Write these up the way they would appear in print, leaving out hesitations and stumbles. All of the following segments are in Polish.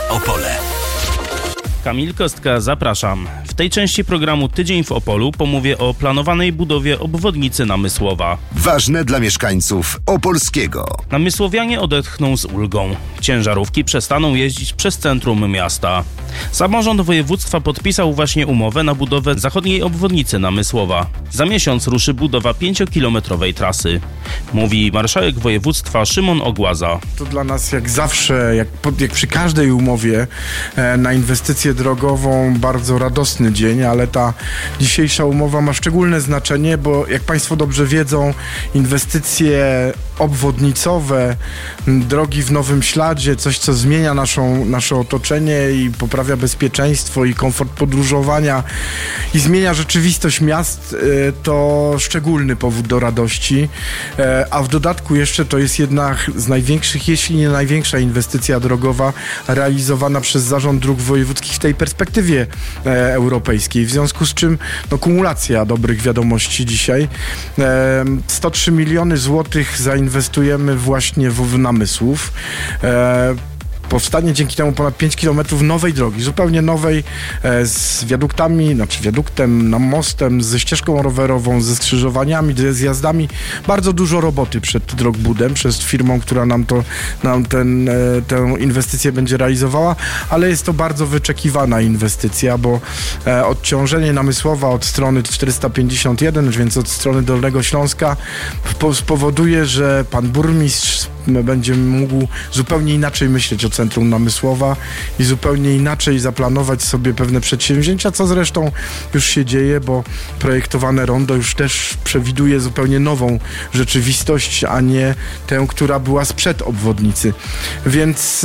Opole. Kamil Kostka, zapraszam. W tej części programu Tydzień w Opolu pomówię o planowanej budowie obwodnicy Namysłowa. Ważne dla mieszkańców Opolskiego. Namysłowianie odetchną z ulgą. Ciężarówki przestaną jeździć przez centrum miasta. Samorząd województwa podpisał właśnie umowę na budowę zachodniej obwodnicy Namysłowa. Za miesiąc ruszy budowa 5-kilometrowej trasy. Mówi marszałek województwa Szymon Ogłaza. To dla nas jak zawsze, jak przy każdej umowie na inwestycję drogową bardzo radosny dzień, ale ta dzisiejsza umowa ma szczególne znaczenie, bo jak Państwo dobrze wiedzą, inwestycje obwodnicowe, drogi w nowym śladzie, coś co zmienia nasze otoczenie i poprawia bezpieczeństwo i komfort podróżowania i zmienia rzeczywistość miast, to szczególny powód do radości, a w dodatku jeszcze to jest jedna z największych, jeśli nie największa inwestycja drogowa realizowana przez Zarząd Dróg Wojewódzkich w tej perspektywie europejskiej, w związku z czym kumulacja dobrych wiadomości dzisiaj. 103 miliony złotych zainwestujemy właśnie w Namysłów. Powstanie dzięki temu ponad 5 km nowej drogi, zupełnie nowej, z wiaduktami, wiaduktem, mostem, ze ścieżką rowerową, ze skrzyżowaniami, ze zjazdami. Bardzo dużo roboty przed Drogbudem, przez firmą, która nam tę inwestycję będzie realizowała, ale jest to bardzo wyczekiwana inwestycja, bo odciążenie Namysłowa od strony 451, więc od strony Dolnego Śląska, spowoduje, że pan burmistrz będzie mógł zupełnie inaczej myśleć o centrum Namysłowa i zupełnie inaczej zaplanować sobie pewne przedsięwzięcia, co zresztą już się dzieje, bo projektowane rondo już też przewiduje zupełnie nową rzeczywistość, a nie tę, która była sprzed obwodnicy. Więc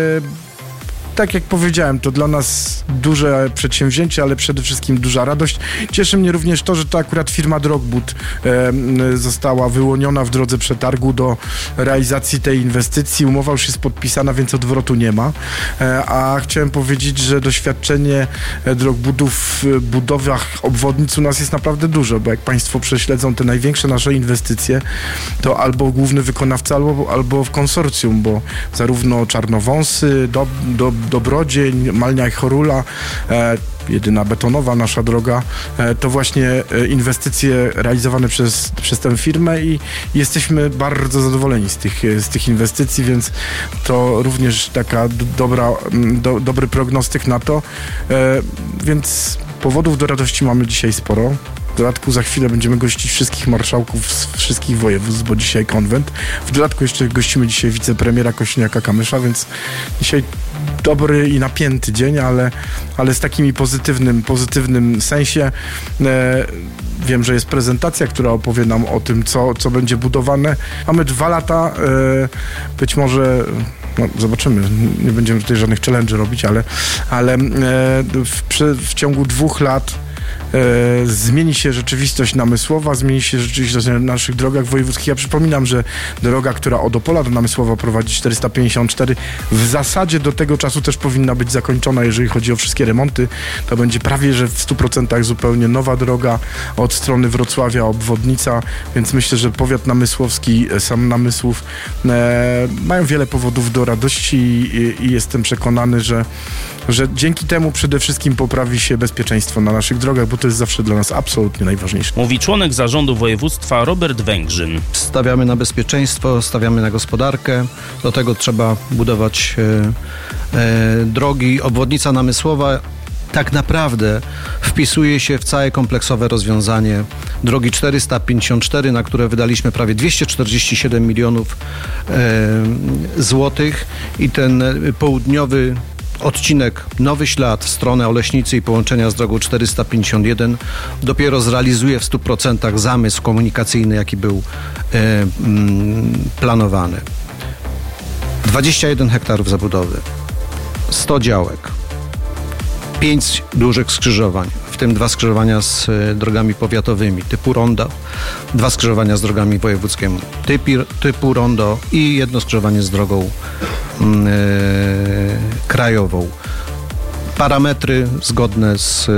tak jak powiedziałem, to dla nas duże przedsięwzięcie, ale przede wszystkim duża radość. Cieszy mnie również to, że to akurat firma Drogbud została wyłoniona w drodze przetargu do realizacji tej inwestycji. Umowa już jest podpisana, więc odwrotu nie ma. A chciałem powiedzieć, że doświadczenie Drogbudu w budowach obwodnic u nas jest naprawdę duże, bo jak Państwo prześledzą te największe nasze inwestycje, to albo główny wykonawca, albo w konsorcjum, bo zarówno Czarnowąsy, Dobrodzień, Malnia i Chorula, jedyna betonowa nasza droga, to właśnie inwestycje realizowane przez tę firmę i jesteśmy bardzo zadowoleni z tych inwestycji, więc to również taka dobry prognostyk na to, więc powodów do radości mamy dzisiaj sporo. W dodatku za chwilę będziemy gościć wszystkich marszałków z wszystkich województw, bo dzisiaj konwent. W dodatku jeszcze gościmy dzisiaj wicepremiera Kosiniaka-Kamysza, więc dzisiaj dobry i napięty dzień, ale z takim pozytywnym sensie. Wiem, że jest prezentacja, która opowie nam o tym, co będzie budowane. Mamy 2 lata, być może zobaczymy, nie będziemy tutaj żadnych challenge'y robić, ale w ciągu 2 lat zmieni się rzeczywistość Namysłowa, zmieni się rzeczywistość na naszych drogach wojewódzkich. Ja przypominam, że droga, która od Opola do Namysłowa prowadzi 454, w zasadzie do tego czasu też powinna być zakończona, jeżeli chodzi o wszystkie remonty. To będzie prawie, że w 100% zupełnie nowa droga od strony Wrocławia, obwodnica, więc myślę, że powiat namysłowski, sam Namysłów mają wiele powodów do radości i jestem przekonany, że dzięki temu przede wszystkim poprawi się bezpieczeństwo na naszych drogach, bo to jest zawsze dla nas absolutnie najważniejsze. Mówi członek zarządu województwa Robert Węgrzyn. Stawiamy na bezpieczeństwo, stawiamy na gospodarkę, do tego trzeba budować drogi. Obwodnica Namysłowa tak naprawdę wpisuje się w całe kompleksowe rozwiązanie drogi 454, na które wydaliśmy prawie 247 milionów złotych i ten południowy odcinek Nowy Ślad w stronę Oleśnicy i połączenia z drogą 451 dopiero zrealizuje w 100% zamysł komunikacyjny, jaki był planowany. 21 hektarów zabudowy, 100 działek, 5 dużych skrzyżowań, w tym 2 skrzyżowania z drogami powiatowymi typu rondo, 2 skrzyżowania z drogami wojewódzkimi typu rondo i 1 skrzyżowanie z drogą krajową. Parametry zgodne z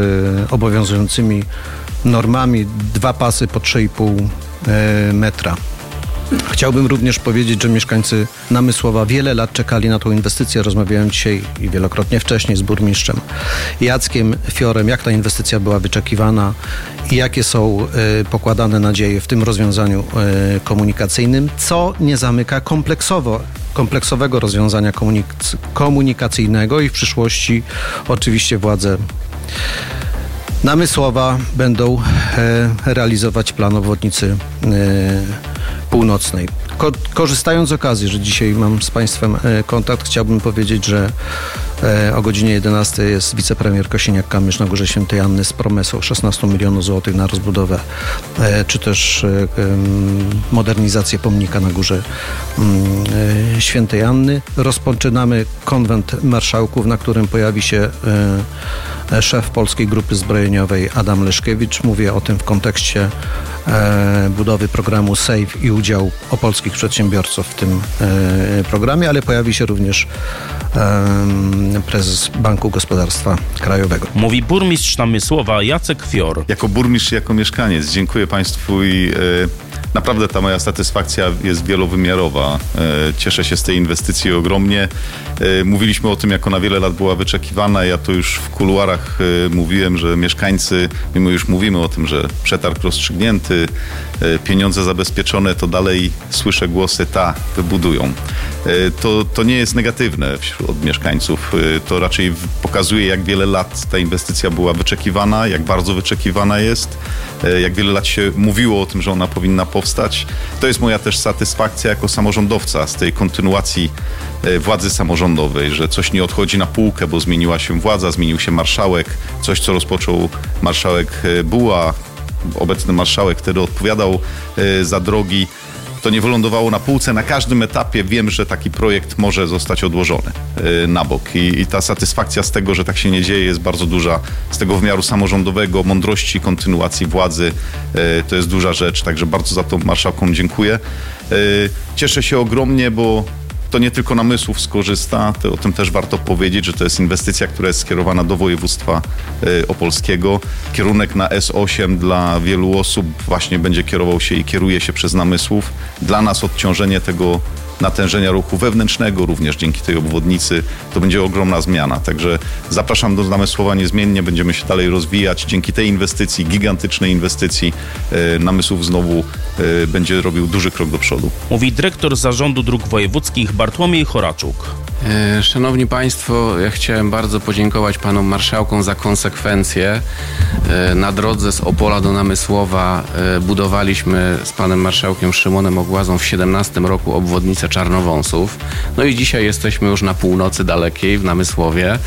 obowiązującymi normami, 2 pasy po 3,5 metra. Chciałbym również powiedzieć, że mieszkańcy Namysłowa wiele lat czekali na tą inwestycję. Rozmawiałem dzisiaj i wielokrotnie wcześniej z burmistrzem Jackiem Fiorem, jak ta inwestycja była wyczekiwana i jakie są pokładane nadzieje w tym rozwiązaniu komunikacyjnym, co nie zamyka kompleksowego rozwiązania komunikacyjnego i w przyszłości oczywiście władze Namysłowa będą realizować plan obwodnicy północnej. Korzystając z okazji, że dzisiaj mam z Państwem kontakt, chciałbym powiedzieć, że o godzinie 11 jest wicepremier Kosiniak-Kamysz na Górze Świętej Anny z promesą 16 milionów złotych na rozbudowę czy też modernizację pomnika na Górze Świętej Anny. Rozpoczynamy konwent marszałków, na którym pojawi się szef Polskiej Grupy Zbrojeniowej Adam Leszkiewicz. Mówię o tym w kontekście budowy programu SAFE i udziału opolskich przedsiębiorców w tym programie, ale pojawi się również prezes Banku Gospodarstwa Krajowego. Mówi burmistrz Namysłowa Jacek Fior. Jako burmistrz, jako mieszkaniec dziękuję Państwu i naprawdę ta moja satysfakcja jest wielowymiarowa. Cieszę się z tej inwestycji ogromnie. Mówiliśmy o tym, jak ona wiele lat była wyczekiwana. Ja to już w kuluarach mówiłem, że mieszkańcy, mimo już mówimy o tym, że przetarg rozstrzygnięty, pieniądze zabezpieczone, to dalej słyszę głosy, wybudują. To nie jest negatywne wśród mieszkańców. To raczej pokazuje, jak wiele lat ta inwestycja była wyczekiwana, jak bardzo wyczekiwana jest, jak wiele lat się mówiło o tym, że ona powinna powstać. To jest moja też satysfakcja jako samorządowca z tej kontynuacji władzy samorządowej, że coś nie odchodzi na półkę, bo zmieniła się władza, zmienił się marszałek, coś co rozpoczął marszałek Buła, obecny marszałek wtedy odpowiadał za drogi. To nie wylądowało na półce. Na każdym etapie wiem, że taki projekt może zostać odłożony na bok. I ta satysfakcja z tego, że tak się nie dzieje, jest bardzo duża. Z tego wymiaru samorządowego, mądrości, kontynuacji władzy, to jest duża rzecz. Także bardzo za to marszałkom dziękuję. Cieszę się ogromnie, bo to nie tylko Namysłów skorzysta, o tym też warto powiedzieć, że to jest inwestycja, która jest skierowana do województwa opolskiego. Kierunek na S8 dla wielu osób właśnie będzie kierował się i kieruje się przez Namysłów. Dla nas odciążenie tego natężenia ruchu wewnętrznego również dzięki tej obwodnicy to będzie ogromna zmiana. Także zapraszam do Namysłowa niezmiennie, będziemy się dalej rozwijać. Dzięki tej inwestycji, gigantycznej inwestycji, Namysłów znowu będzie robił duży krok do przodu. Mówi dyrektor Zarządu Dróg Wojewódzkich Bartłomiej Choraczuk. Szanowni Państwo, ja chciałem bardzo podziękować panom marszałkom za konsekwencję. Na drodze z Opola do Namysłowa budowaliśmy z panem marszałkiem Szymonem Ogłazą w 2017 roku obwodnicę Czarnowąsów. No i dzisiaj jesteśmy już na północy dalekiej w Namysłowie.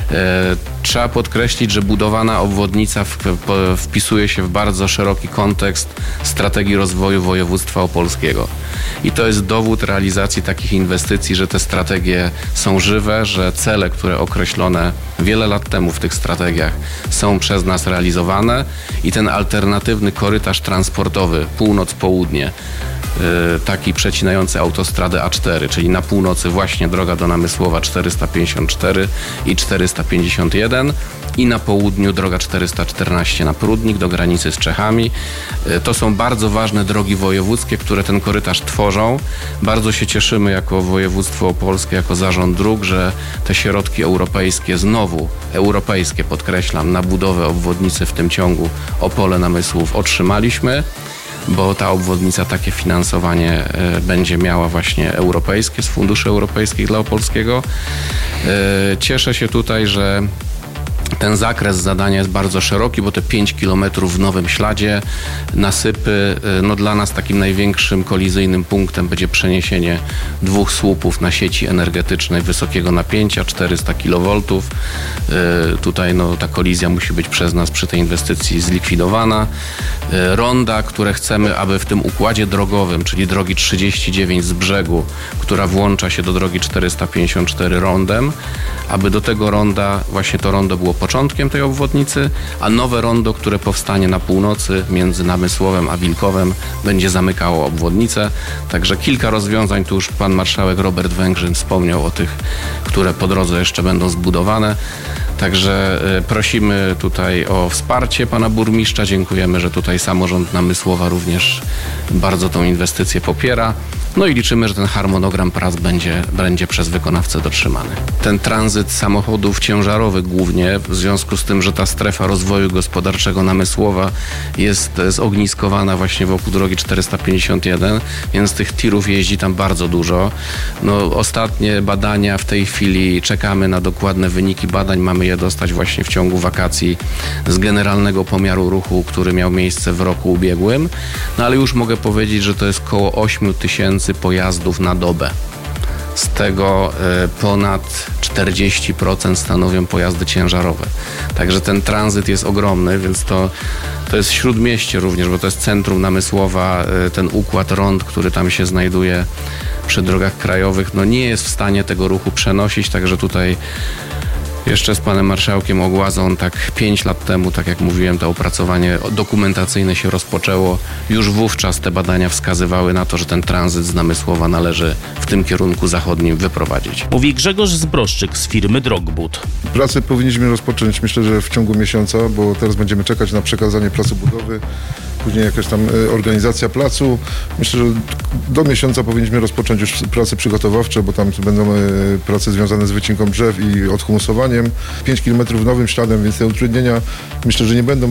Trzeba podkreślić, że budowana obwodnica wpisuje się w bardzo szeroki kontekst strategii rozwoju województwa opolskiego. I to jest dowód realizacji takich inwestycji, że te strategie są żywe, że cele, które określone wiele lat temu w tych strategiach są przez nas realizowane i ten alternatywny korytarz transportowy północ-południe, taki przecinający autostradę A4, czyli na północy właśnie droga do Namysłowa 454 i 451 i na południu droga 414 na Prudnik do granicy z Czechami. To są bardzo ważne drogi wojewódzkie, które ten korytarz tworzą. Bardzo się cieszymy jako województwo opolskie, jako zarząd dróg, że te środki europejskie, znowu europejskie podkreślam, na budowę obwodnicy w tym ciągu Opole-Namysłów otrzymaliśmy, bo ta obwodnica takie finansowanie będzie miała właśnie europejskie, z funduszy europejskich dla opolskiego. Cieszę się tutaj, że ten zakres zadania jest bardzo szeroki, bo te 5 kilometrów w nowym śladzie, nasypy, no dla nas takim największym kolizyjnym punktem będzie przeniesienie 2 słupów na sieci energetycznej wysokiego napięcia, 400 kV. Tutaj no, ta kolizja musi być przez nas przy tej inwestycji zlikwidowana. Ronda, które chcemy, aby w tym układzie drogowym, czyli drogi 39 z brzegu, która włącza się do drogi 454 rondem, aby do tego ronda, właśnie to rondo było początkiem tej obwodnicy, a nowe rondo, które powstanie na północy między Namysłowem a Wilkowem, będzie zamykało obwodnicę. Także kilka rozwiązań, tu już pan marszałek Robert Węgrzyn wspomniał o tych, które po drodze jeszcze będą zbudowane. Także prosimy tutaj o wsparcie pana burmistrza. Dziękujemy, że tutaj samorząd Namysłowa również bardzo tą inwestycję popiera. No i liczymy, że ten harmonogram prac będzie przez wykonawcę dotrzymany. Ten tranzyt samochodów ciężarowych głównie, w związku z tym, że ta strefa rozwoju gospodarczego Namysłowa jest zogniskowana właśnie wokół drogi 451, więc tych tirów jeździ tam bardzo dużo. No, ostatnie badania w tej chwili, czekamy na dokładne wyniki badań, mamy je dostać właśnie w ciągu wakacji z generalnego pomiaru ruchu, który miał miejsce w roku ubiegłym. No ale już mogę powiedzieć, że to jest około 8 000 pojazdów na dobę. Z tego ponad 40% stanowią pojazdy ciężarowe. Także ten tranzyt jest ogromny, więc to jest śródmieście również, bo to jest centrum Namysłowa, ten układ rond, który tam się znajduje przy drogach krajowych, no nie jest w stanie tego ruchu przenosić, także tutaj jeszcze z panem marszałkiem Ogłazą, tak 5 lat temu, tak jak mówiłem, to opracowanie dokumentacyjne się rozpoczęło. Już wówczas te badania wskazywały na to, że ten tranzyt z Namysłowa należy w tym kierunku zachodnim wyprowadzić. Mówi Grzegorz Zbroszczyk z firmy Drogbud. Pracę powinniśmy rozpocząć, myślę, że w ciągu miesiąca, bo teraz będziemy czekać na przekazanie placu budowy, później jakaś tam organizacja placu. Myślę, że do miesiąca powinniśmy rozpocząć już prace przygotowawcze, bo tam będą prace związane z wycinką drzew i odhumusowaniem. 5 km nowym śladem, więc te utrudnienia myślę, że nie będą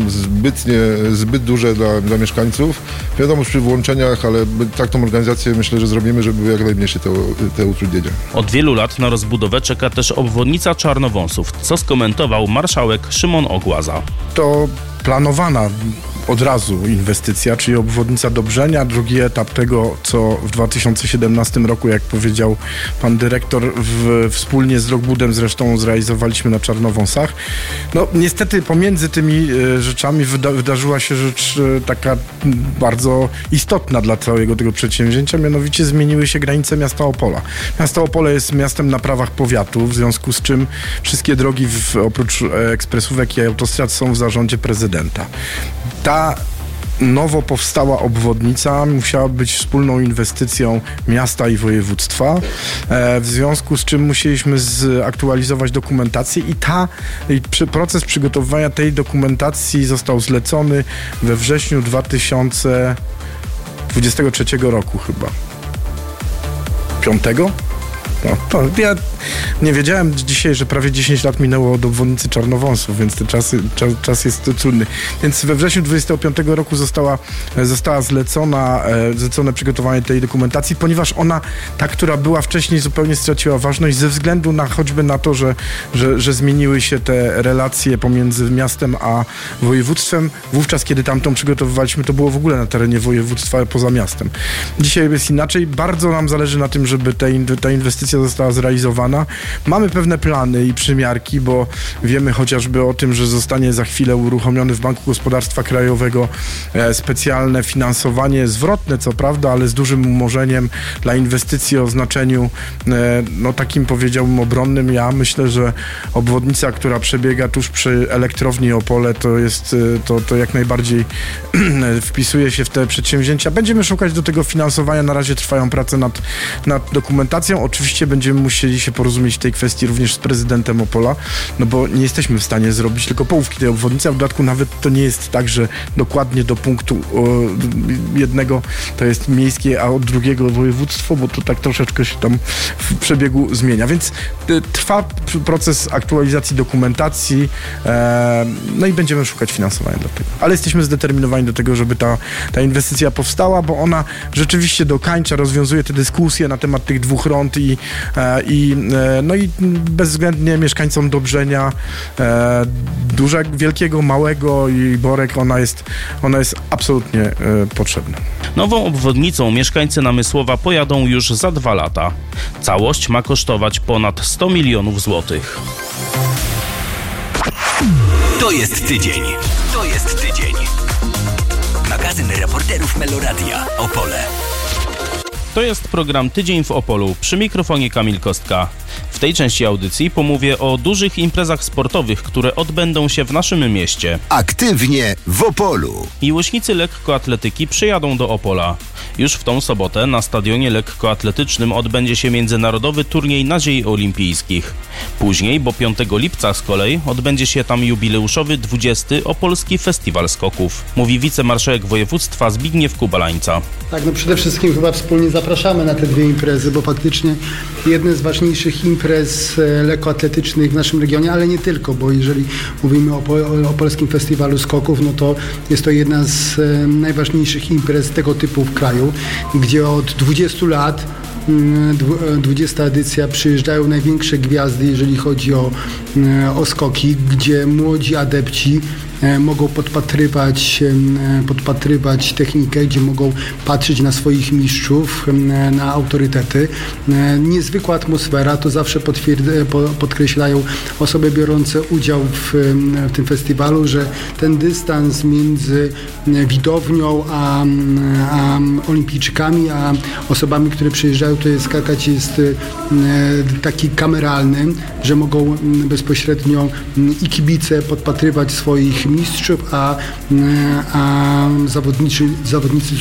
zbyt duże dla mieszkańców. Wiadomo, przy włączeniach, ale tak tą organizację myślę, że zrobimy, żeby były jak najmniejsze te utrudnienia. Od wielu lat na rozbudowę czeka też obwodnica Czarnowąsów, co skomentował marszałek Szymon Ogłaza. To planowana od razu inwestycja, czyli obwodnica Dobrzenia, drugi etap tego, co w 2017 roku, jak powiedział pan dyrektor, wspólnie z Drogbudem zresztą zrealizowaliśmy na Czarnowąsach. No niestety pomiędzy tymi rzeczami wydarzyła się rzecz taka bardzo istotna dla całego tego przedsięwzięcia, mianowicie zmieniły się granice miasta Opola. Miasto Opole jest miastem na prawach powiatu, w związku z czym wszystkie drogi oprócz ekspresówek i autostrad są w zarządzie prezydenta. Ta nowo powstała obwodnica musiała być wspólną inwestycją miasta i województwa, w związku z czym musieliśmy zaktualizować dokumentację i proces przygotowywania tej dokumentacji został zlecony we wrześniu 2023 roku chyba. 5? No, to ja nie wiedziałem dzisiaj, że prawie 10 lat minęło od obwodnicy Czarnowąsów, więc ten czas jest trudny. Więc we wrześniu 2025 roku została zlecone przygotowanie tej dokumentacji, ponieważ ona, ta, która była wcześniej, zupełnie straciła ważność ze względu choćby na to, że zmieniły się te relacje pomiędzy miastem a województwem. Wówczas, kiedy tamtą przygotowywaliśmy, to było w ogóle na terenie województwa poza miastem. Dzisiaj jest inaczej. Bardzo nam zależy na tym, żeby ta inwestycja została zrealizowana. Mamy pewne plany i przymiarki, bo wiemy chociażby o tym, że zostanie za chwilę uruchomiony w Banku Gospodarstwa Krajowego specjalne finansowanie zwrotne, co prawda, ale z dużym umorzeniem dla inwestycji o znaczeniu takim, powiedziałbym, obronnym. Ja myślę, że obwodnica, która przebiega tuż przy elektrowni Opole, to jak najbardziej wpisuje się w te przedsięwzięcia. Będziemy szukać do tego finansowania. Na razie trwają prace nad dokumentacją. Oczywiście będziemy musieli się porozumieć w tej kwestii również z prezydentem Opola, no bo nie jesteśmy w stanie zrobić tylko połówki tej obwodnicy, a w dodatku nawet to nie jest tak, że dokładnie do punktu jednego to jest miejskie, a od drugiego województwo, bo to tak troszeczkę się tam w przebiegu zmienia, więc trwa proces aktualizacji dokumentacji, no i będziemy szukać finansowania dla tego. Ale jesteśmy zdeterminowani do tego, żeby ta inwestycja powstała, bo ona rzeczywiście dokańcza, rozwiązuje te dyskusje na temat tych dwóch rond i bezwzględnie mieszkańcom Dobrzenia, wielkiego, małego i Borek, ona jest absolutnie potrzebna. Nową obwodnicą mieszkańcy Namysłowa pojadą już za 2 lata. Całość ma kosztować ponad 100 milionów złotych. To jest tydzień. Magazyn reporterów Meloradia Opole. To jest program Tydzień w Opolu. Przy mikrofonie Kamil Kostka. W tej części audycji pomówię o dużych imprezach sportowych, które odbędą się w naszym mieście. Aktywnie w Opolu. Miłośnicy lekkoatletyki przyjadą do Opola. Już w tą sobotę na stadionie lekkoatletycznym odbędzie się międzynarodowy turniej nadziei olimpijskich. Później, bo 5 lipca z kolei, odbędzie się tam jubileuszowy 20. Opolski Festiwal Skoków. Mówi wicemarszałek województwa Zbigniew Kubalańca. Tak, przede wszystkim chyba wspólnie zapraszamy na te dwie imprezy, bo faktycznie jedne z ważniejszych imprez lekkoatletycznych w naszym regionie, ale nie tylko, bo jeżeli mówimy o Opolskim Festiwalu Skoków, no to jest to jedna z najważniejszych imprez tego typu w kraju, gdzie od 20 lat 20. edycja przyjeżdżają największe gwiazdy, jeżeli chodzi o skoki, gdzie młodzi adepci mogą podpatrywać technikę, gdzie mogą patrzeć na swoich mistrzów, na autorytety. Niezwykła atmosfera, to zawsze podkreślają osoby biorące udział w tym festiwalu, że ten dystans między widownią a olimpijczykami, a osobami, które przyjeżdżają tutaj skakać, jest taki kameralny, że mogą bezpośrednio i kibice podpatrywać swoich mistrzów, a zawodnicy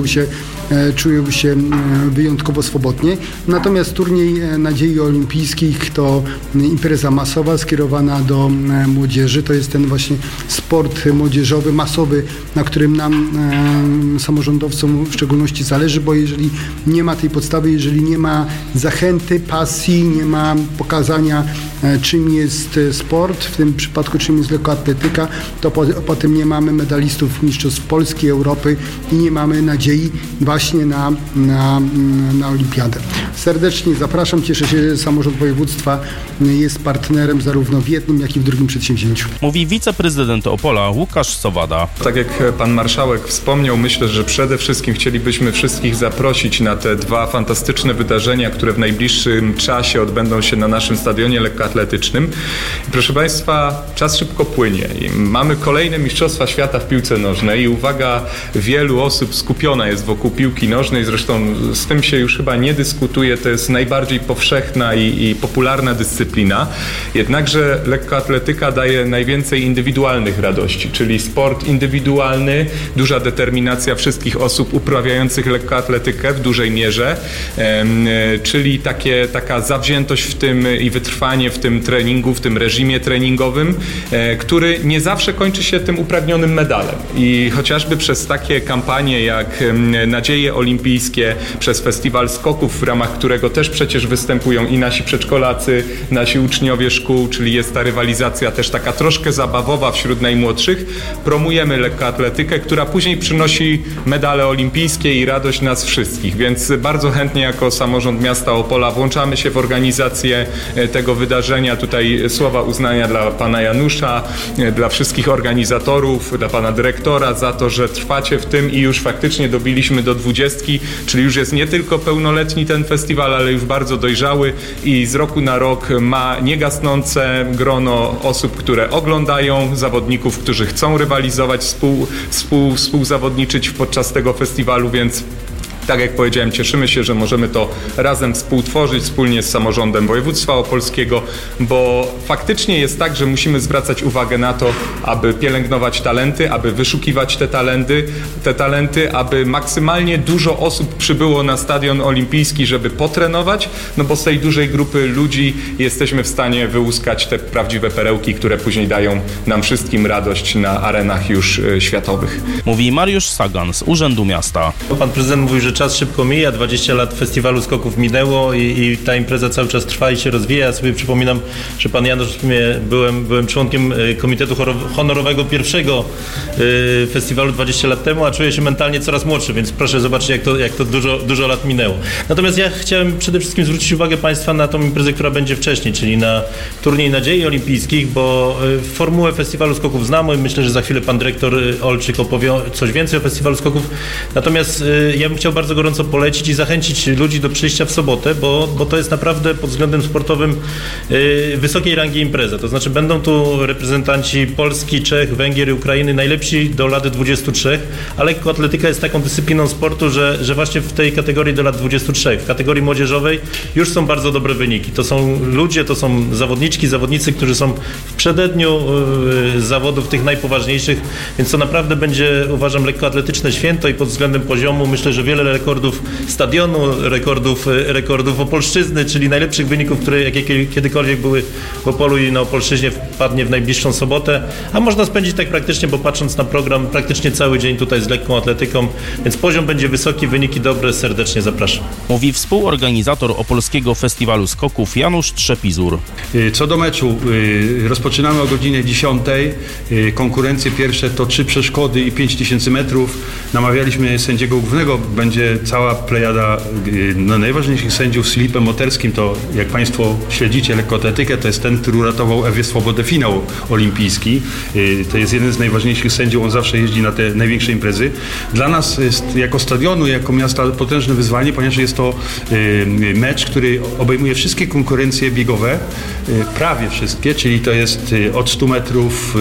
czują się wyjątkowo swobodnie. Natomiast turniej nadziei olimpijskich to impreza masowa skierowana do młodzieży. To jest ten właśnie sport młodzieżowy, masowy, na którym nam, samorządowcom w szczególności zależy, bo jeżeli nie ma tej podstawy, jeżeli nie ma zachęty, pasji, nie ma pokazania, czym jest sport, w tym przypadku czym jest lekkoatletyka, to potem nie mamy medalistów mistrzostw Polski, Europy i nie mamy nadziei właśnie na olimpiadę. Serdecznie zapraszam, cieszę się, że samorząd województwa jest partnerem zarówno w jednym, jak i w drugim przedsięwzięciu. Mówi wiceprezydent Opola Łukasz Sowada. Tak jak pan marszałek wspomniał, myślę, że przede wszystkim chcielibyśmy wszystkich zaprosić na te dwa fantastyczne wydarzenia, które w najbliższym czasie odbędą się na naszym stadionie lekkoatletycznym. Proszę Państwa, czas szybko płynie i mamy kolejne Mistrzostwa Świata w piłce nożnej i uwaga wielu osób skupiona jest wokół piłki nożnej, zresztą z tym się już chyba nie dyskutuje, to jest najbardziej powszechna i popularna dyscyplina, jednakże lekkoatletyka daje najwięcej indywidualnych radości, czyli sport indywidualny, duża determinacja wszystkich osób uprawiających lekkoatletykę w dużej mierze, czyli taka zawziętość w tym i wytrwanie w tym treningu, w tym reżimie treningowym, który nie zawsze kończy się tym upragnionym medalem. I chociażby przez takie kampanie jak Nadzieje Olimpijskie, przez Festiwal Skoków, w ramach którego też przecież występują i nasi przedszkolacy, nasi uczniowie szkół, czyli jest ta rywalizacja też taka troszkę zabawowa wśród najmłodszych, promujemy lekkoatletykę, która później przynosi medale olimpijskie i radość nas wszystkich, więc bardzo chętnie jako samorząd miasta Opola włączamy się w organizację tego wydarzenia. Tutaj słowa uznania dla pana Janusza, dla wszystkich organizatorów, dla pana dyrektora za to, że trwacie w tym i już faktycznie dobiliśmy do 20, czyli już jest nie tylko pełnoletni ten festiwal, ale już bardzo dojrzały i z roku na rok ma niegasnące grono osób, które oglądają, zawodników, którzy chcą rywalizować, współzawodniczyć podczas tego festiwalu, więc tak jak powiedziałem, cieszymy się, że możemy to razem współtworzyć wspólnie z samorządem województwa opolskiego, bo faktycznie jest tak, że musimy zwracać uwagę na to, aby pielęgnować talenty, aby wyszukiwać te talenty, aby maksymalnie dużo osób przybyło na stadion olimpijski, żeby potrenować, no bo z tej dużej grupy ludzi jesteśmy w stanie wyłuskać te prawdziwe perełki, które później dają nam wszystkim radość na arenach już światowych. Mówi Mariusz Sagan z Urzędu Miasta. Pan prezydent mówił, że czas szybko mija, 20 lat Festiwalu Skoków minęło i ta impreza cały czas trwa i się rozwija. Ja sobie przypominam, że pan Janusz, byłem członkiem Komitetu Honorowego pierwszego festiwalu 20 lat temu, a czuję się mentalnie coraz młodszy, więc proszę zobaczyć, jak to dużo lat minęło. Natomiast ja chciałem przede wszystkim zwrócić uwagę Państwa na tą imprezę, która będzie wcześniej, czyli na turniej nadziei olimpijskich, bo formułę Festiwalu Skoków znamy. Myślę, że za chwilę pan dyrektor Olczyk opowie coś więcej o Festiwalu Skoków. Natomiast ja bym chciał bardzo bardzo gorąco polecić i zachęcić ludzi do przyjścia w sobotę, bo to jest naprawdę pod względem sportowym wysokiej rangi impreza. To znaczy będą tu reprezentanci Polski, Czech, Węgier i Ukrainy, najlepsi do lat 23, a lekkoatletyka jest taką dyscypliną sportu, że właśnie w tej kategorii do lat 23, w kategorii młodzieżowej już są bardzo dobre wyniki. To są ludzie, to są zawodnicy, którzy są w przededniu zawodów tych najpoważniejszych, więc to naprawdę będzie, uważam, lekkoatletyczne święto i pod względem poziomu myślę, że wiele rekordów stadionu, rekordów Opolszczyzny, czyli najlepszych wyników, jakie kiedykolwiek były w Opolu i na Opolszczyźnie, wpadnie w najbliższą sobotę, a można spędzić tak praktycznie, bo patrząc na program, praktycznie cały dzień tutaj z lekką atletyką, więc poziom będzie wysoki, wyniki dobre, serdecznie zapraszam. Mówi współorganizator Opolskiego Festiwalu Skoków Janusz Trzepizur. Co do meczu, rozpoczynamy o godzinie 10. Konkurencje pierwsze to 3 przeszkody i 5000 metrów. Namawialiśmy sędziego głównego, będzie cała plejada najważniejszych sędziów z Filipem Moterskim. To jak Państwo śledzicie lekkoatletykę, to jest ten, który uratował Ewie Swobodę finał olimpijski. To jest jeden z najważniejszych sędziów, on zawsze jeździ na te największe imprezy. Dla nas jest jako stadionu, jako miasta potężne wyzwanie, ponieważ jest to mecz, który obejmuje wszystkie konkurencje biegowe, prawie wszystkie, czyli to jest od 100 metrów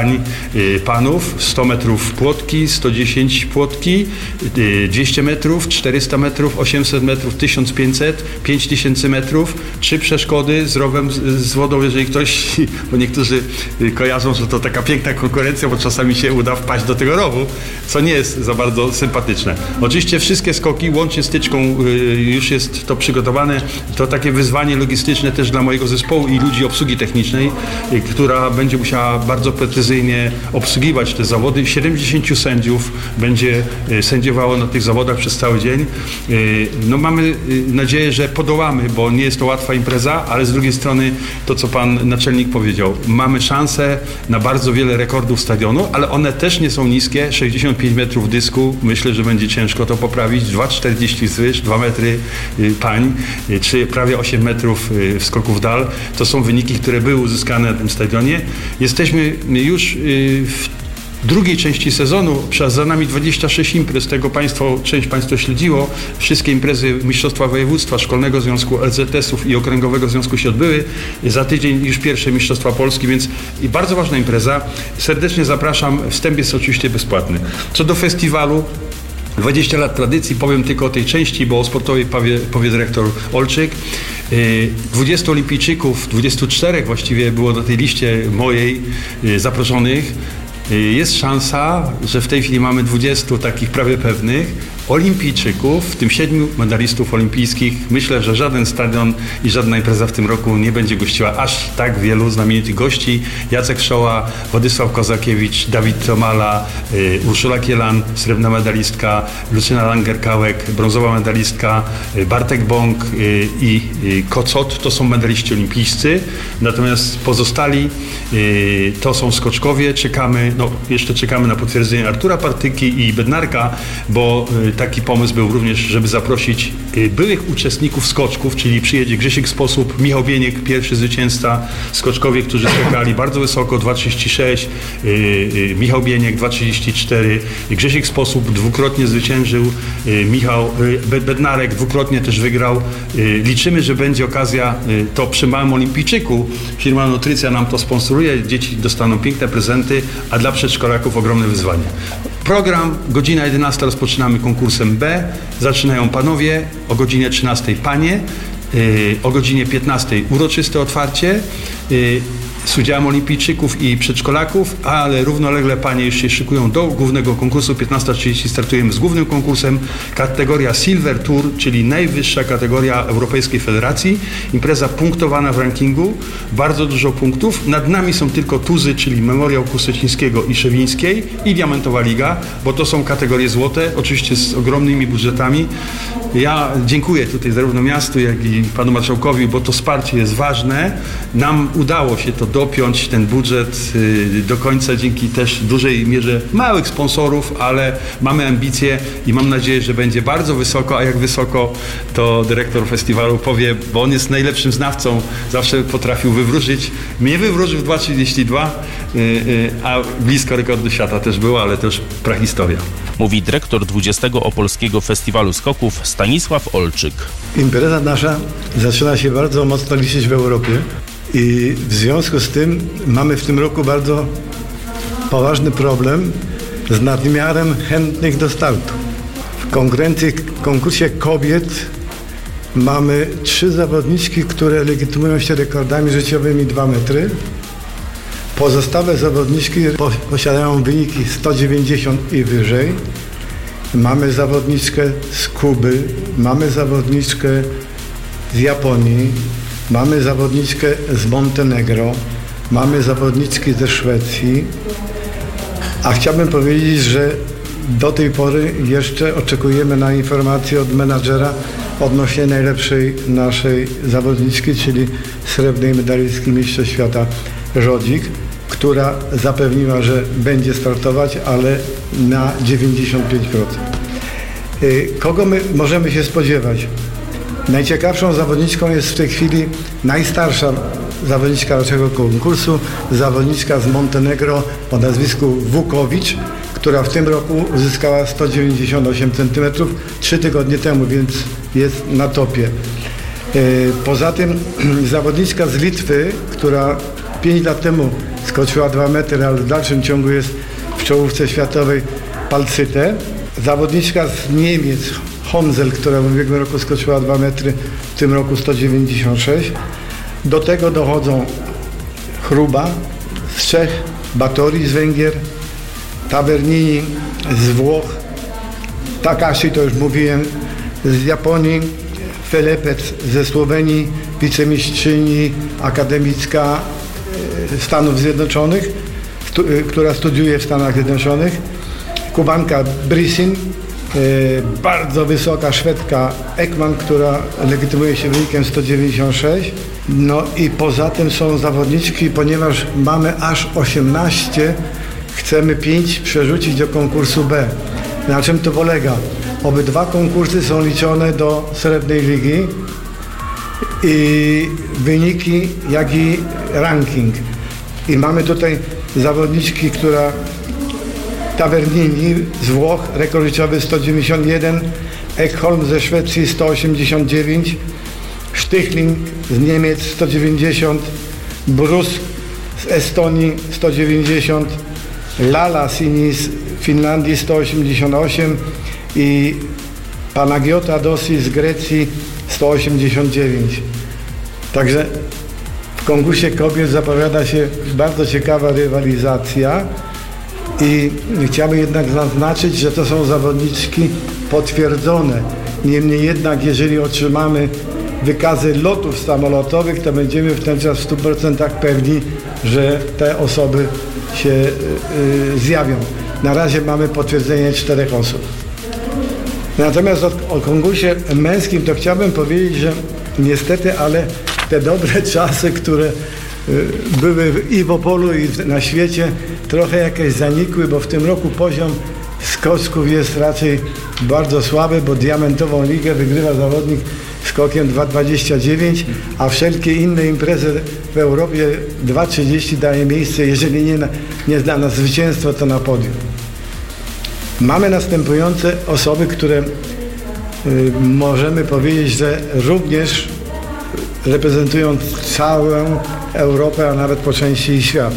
panów, 100 metrów płotki, 110 płotki, 200 metrów, 400 metrów, 800 metrów, 1500, 5000 metrów, 3 przeszkody z rowem, z wodą, jeżeli ktoś, bo niektórzy kojarzą, że to taka piękna konkurencja, bo czasami się uda wpaść do tego rowu, co nie jest za bardzo sympatyczne. Oczywiście wszystkie skoki, łącznie z tyczką, już jest to przygotowane. To takie wyzwanie logistyczne też dla mojego zespołu i ludzi obsługi technicznej, która będzie musiała bardzo precyzyjnie obsługiwać te zawody. 70 sędziów będzie sędziowało na tych zawodach przez cały dzień. No mamy nadzieję, że podołamy, bo nie jest to łatwa impreza, ale z drugiej strony to, co pan naczelnik powiedział, mamy szansę na bardzo wiele rekordów stadionu, ale one też nie są niskie. 65 metrów dysku, myślę, że będzie ciężko to poprawić. 2,40 zwyż, 2 metry pań, czy prawie 8 metrów w skoku w dal. To są wyniki, które były uzyskane na tym stadionie. Jesteśmy już w drugiej części sezonu, za nami 26 imprez, tego część Państwa śledziło. Wszystkie imprezy Mistrzostwa Województwa, Szkolnego Związku, LZS-ów i Okręgowego Związku się odbyły. Za tydzień już pierwsze Mistrzostwa Polski, więc bardzo ważna impreza. Serdecznie zapraszam. Wstęp jest oczywiście bezpłatny. Co do festiwalu, 20 lat tradycji, powiem tylko o tej części, bo o sportowej powie dyrektor Olczyk. 20 olimpijczyków, 24 właściwie było na tej liście mojej zaproszonych. Jest szansa, że w tej chwili mamy 20 takich prawie pewnych olimpijczyków, w tym 7 medalistów olimpijskich. Myślę, że żaden stadion i żadna impreza w tym roku nie będzie gościła aż tak wielu znamienitych gości. Jacek Wszoła, Władysław Kozakiewicz, Dawid Tomala, Urszula Kielan, srebrna medalistka, Lucyna Langer-Kałek, brązowa medalistka, Bartek Bąk i Kocot. To są medaliści olimpijscy. Natomiast pozostali to są skoczkowie. Jeszcze czekamy na potwierdzenie Artura Partyki i Bednarka, bo taki pomysł był również, żeby zaprosić byłych uczestników skoczków, czyli przyjedzie Grzesiek Sposób, Michał Bieniek, pierwszy zwycięzca, skoczkowie, którzy skakali bardzo wysoko, 2,36, Michał Bieniek 2,34, Grzesiek Sposób dwukrotnie zwyciężył, Michał Bednarek dwukrotnie też wygrał. Liczymy, że będzie okazja, to przy małym olimpijczyku, firma Nutrycja nam to sponsoruje, dzieci dostaną piękne prezenty, a dla przedszkolaków ogromne wyzwanie. Program, godzina 11 rozpoczynamy konkursem B, zaczynają panowie, o godzinie 13 panie, o godzinie 15 uroczyste otwarcie z udziałem olimpijczyków i przedszkolaków, ale równolegle panie już się szykują do głównego konkursu. 15:30 startujemy z głównym konkursem. Kategoria Silver Tour, czyli najwyższa kategoria Europejskiej Federacji. Impreza punktowana w rankingu, bardzo dużo punktów. Nad nami są tylko tuzy, czyli Memoriał Kusecińskiego i Szewińskiej i Diamentowa Liga, bo to są kategorie złote, oczywiście z ogromnymi budżetami. Ja dziękuję tutaj zarówno miastu, jak i panu marszałkowi, bo to wsparcie jest ważne. Nam udało się to dopiąć ten budżet do końca dzięki też w dużej mierze małych sponsorów, ale mamy ambicje i mam nadzieję, że będzie bardzo wysoko, a jak wysoko, to dyrektor festiwalu powie, bo on jest najlepszym znawcą, zawsze potrafił wywróżyć. Mnie wywróżył w 2,32, a blisko rekordu świata też było, ale to już prahistoria. Mówi dyrektor 20. Opolskiego Festiwalu Skoków Stanisław Olczyk. Impreza nasza zaczyna się bardzo mocno liczyć w Europie i w związku z tym mamy w tym roku bardzo poważny problem z nadmiarem chętnych do startu. W konkursie kobiet mamy 3 zawodniczki, które legitymują się rekordami życiowymi 2 metry. Pozostałe zawodniczki posiadają wyniki 190 i wyżej. Mamy zawodniczkę z Kuby, mamy zawodniczkę z Japonii, mamy zawodniczkę z Montenegro, mamy zawodniczki ze Szwecji, a chciałbym powiedzieć, że do tej pory jeszcze oczekujemy na informację od menadżera odnośnie najlepszej naszej zawodniczki, czyli srebrnej medalistki Mistrzostw Świata Żodzik, która zapewniła, że będzie startować, ale na 95%. Kogo my możemy się spodziewać? Najciekawszą zawodniczką jest w tej chwili najstarsza zawodniczka naszego konkursu, zawodniczka z Montenegro o nazwisku Wukowicz, która w tym roku uzyskała 198 cm 3 tygodnie temu, więc jest na topie. Poza tym zawodniczka z Litwy, która 5 lat temu skoczyła 2 metry, ale w dalszym ciągu jest w czołówce światowej, Palcyte. Zawodniczka z Niemiec, Honzel, która w ubiegłym roku skoczyła 2 metry, w tym roku 196. Do tego dochodzą Chruba z Czech, Batory z Węgier, Tavernini z Włoch, Takashi, to już mówiłem, z Japonii, Felepec ze Słowenii, wicemistrzyni akademicka Stanów Zjednoczonych, która studiuje w Stanach Zjednoczonych, Kubanka Brisin, bardzo wysoka Szwedka Ekman, która legitymuje się wynikiem 196. No i poza tym są zawodniczki, ponieważ mamy aż 18, chcemy 5 przerzucić do konkursu B. Na czym to polega? Obydwa konkursy są liczone do srebrnej ligi i wyniki, jak i ranking. I mamy tutaj zawodniczki, która Tavernini z Włoch, rekord życiowy 191, Ekholm ze Szwecji 189, Sztychling z Niemiec 190, Brus z Estonii 190, Lala Sini z Finlandii 188 i Panagiota Dosi z Grecji 189. Także w konkursie kobiet zapowiada się bardzo ciekawa rywalizacja i chciałbym jednak zaznaczyć, że to są zawodniczki potwierdzone. Niemniej jednak, jeżeli otrzymamy wykazy lotów samolotowych, to będziemy w ten czas w 100% pewni, że te osoby się zjawią. Na razie mamy potwierdzenie 4 osób. Natomiast o konkursie męskim to chciałbym powiedzieć, że niestety, ale te dobre czasy, które były i w Opolu, i na świecie, trochę jakieś zanikły, bo w tym roku poziom skoczków jest raczej bardzo słaby, bo diamentową ligę wygrywa zawodnik skokiem 2,29, a wszelkie inne imprezy w Europie 2,30 daje miejsce, jeżeli nie na zwycięstwo, to na podium. Mamy następujące osoby, które możemy powiedzieć, że również reprezentują całą Europę, a nawet po części świat.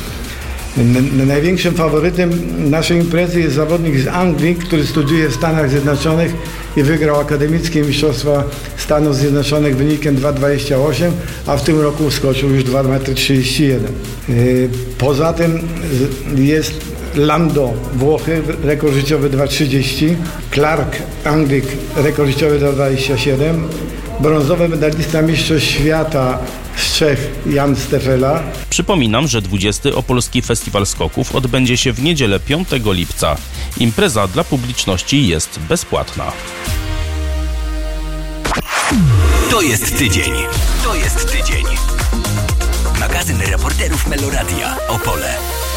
Największym faworytem naszej imprezy jest zawodnik z Anglii, który studiuje w Stanach Zjednoczonych i wygrał akademickie mistrzostwa Stanów Zjednoczonych wynikiem 2,28, a w tym roku skoczył już 2,31 m. Poza tym jest Lando, Włochy, rekord życiowy 2,30, Clark, Anglik, rekord życiowy 2,27, brązowy medalista Mistrzostw Świata z Czech Jan Stefela. Przypominam, że 20. Opolski Festiwal Skoków odbędzie się w niedzielę 5 lipca. Impreza dla publiczności jest bezpłatna. To jest tydzień. To jest tydzień. Magazyn reporterów Meloradia. Opole.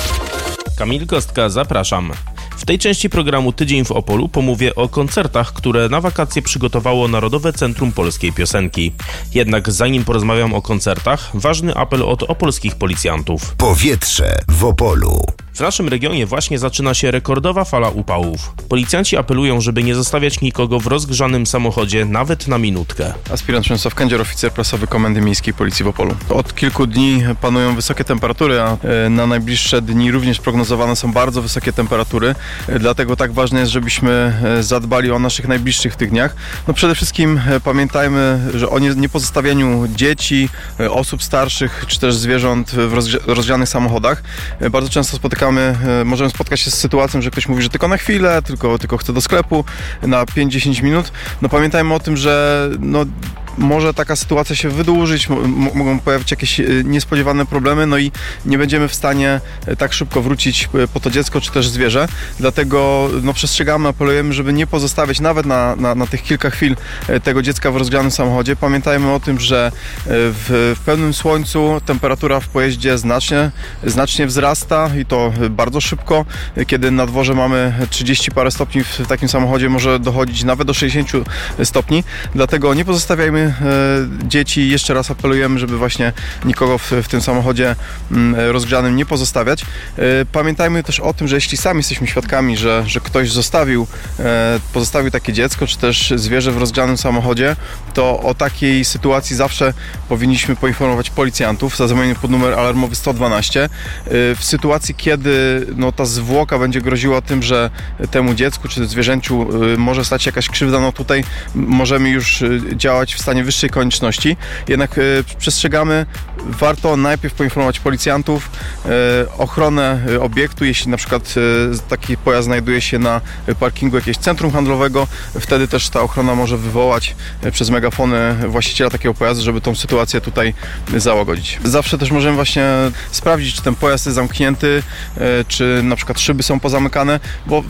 Kamil Kostka, zapraszam. W tej części programu Tydzień w Opolu pomówię o koncertach, które na wakacje przygotowało Narodowe Centrum Polskiej Piosenki. Jednak zanim porozmawiam o koncertach, ważny apel od opolskich policjantów. Powietrze w Opolu. W naszym regionie właśnie zaczyna się rekordowa fala upałów. Policjanci apelują, żeby nie zostawiać nikogo w rozgrzanym samochodzie nawet na minutkę. Aspirant Przemysław Kędzior, oficer prasowy Komendy Miejskiej Policji w Opolu. Od kilku dni panują wysokie temperatury, a na najbliższe dni również prognozowane są bardzo wysokie temperatury. Dlatego tak ważne jest, żebyśmy zadbali o naszych najbliższych w tych dniach. No przede wszystkim pamiętajmy, że o niepozostawianiu dzieci, osób starszych czy też zwierząt w rozgrzanych samochodach. Bardzo często możemy spotkać się z sytuacją, że ktoś mówi, że tylko na chwilę, tylko chce do sklepu na 5-10 minut. No pamiętajmy o tym, że może taka sytuacja się wydłużyć, mogą pojawić jakieś niespodziewane problemy, no i nie będziemy w stanie tak szybko wrócić po to dziecko czy też zwierzę. Dlatego przestrzegamy, apelujemy, żeby nie pozostawiać nawet na tych kilka chwil tego dziecka w rozgrzanym samochodzie. Pamiętajmy o tym, że w pełnym słońcu temperatura w pojeździe znacznie wzrasta i to bardzo szybko. Kiedy na dworze mamy 30 parę stopni, w takim samochodzie może dochodzić nawet do 60 stopni. Dlatego nie pozostawiajmy dzieci. Jeszcze raz apelujemy, żeby właśnie nikogo w tym samochodzie rozgrzanym nie pozostawiać. Pamiętajmy też o tym, że jeśli sami jesteśmy świadkami, że ktoś pozostawił takie dziecko, czy też zwierzę w rozgrzanym samochodzie, to o takiej sytuacji zawsze powinniśmy poinformować policjantów, zadzwonić pod numer alarmowy 112. W sytuacji, kiedy ta zwłoka będzie groziła tym, że temu dziecku czy zwierzęciu może stać się jakaś krzywda, tutaj możemy już działać w stanie wyższej konieczności. Jednak przestrzegamy, warto najpierw poinformować policjantów, ochronę obiektu, jeśli na przykład taki pojazd znajduje się na parkingu jakiegoś centrum handlowego, wtedy też ta ochrona może wywołać przez megafony właściciela takiego pojazdu, żeby tą sytuację tutaj załagodzić. Zawsze też możemy właśnie sprawdzić, czy ten pojazd jest zamknięty, czy na przykład szyby są pozamykane, bo